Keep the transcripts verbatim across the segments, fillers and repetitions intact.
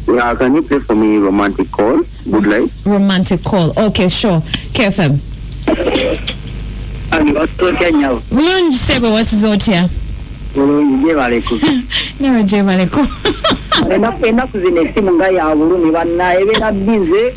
Yeah, can you play for me Romantic Call? Good Life. Romantic Call. Okay, sure. K F M. And what's to Kenya? We don't say what's Zotia. Never Jamaleko. Enough, enough is in a Simungaya room. One night, we are busy.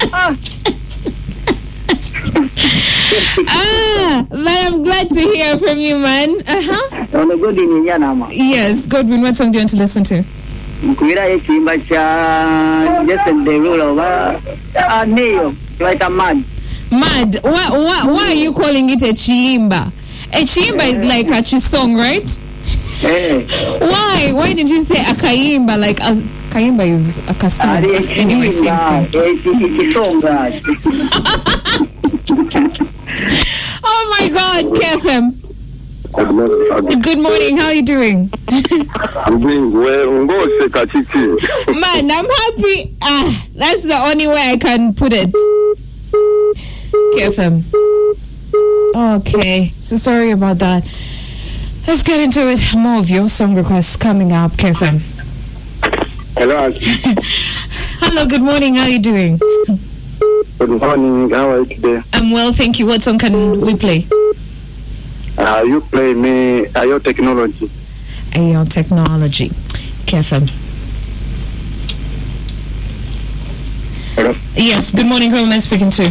Ah, but I'm glad to hear from you, man. Uh huh. On a good in Yanama. Yes, Godwin, what song do you want to listen to? Kuira Chimbacha, just in the rule of a nail, like a mad. Mad? Why, why, why are you calling it a chiimba? A chiimba is like a chi song, right? Hey. Why? Why did you say a kaimba? Like a kaimba is a kasong. Anyway, same thing. Oh my God, K F M. Good morning. Good morning. How are you doing? I'm doing well. Man, I'm happy. Ah, that's the only way I can put it. K F M. Okay, so sorry about that. Let's get into it. More of your song requests coming up, K F M. Hello. Hello, good morning. How are you doing? Good morning. How are you today? I'm well, thank you. What song can we play? Uh, you play me Ayo Technology. Ayo Technology. K F M. Hello. Yes, good morning. Who am I speaking to?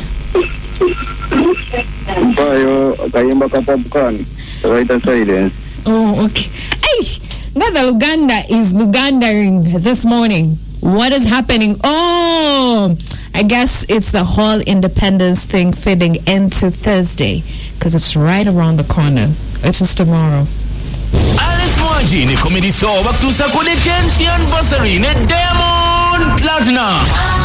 Ayo Kayimba Kapapukani. Right silence. Oh, okay. Hey, now the Luganda is Lugandaring this morning. What is happening? Oh, I guess it's the whole independence thing fitting into Thursday because it's right around the corner. It's just tomorrow. Alice Mwaji ni comedy show back to sa tenth anniversary ne Diamond Platinum.